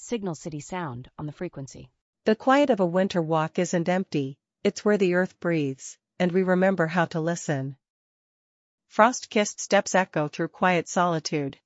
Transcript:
Signal City Sound on the frequency. The quiet of a winter walk isn't empty, it's where the earth breathes, and we remember how to listen. Frost-kissed steps echo through quiet solitude.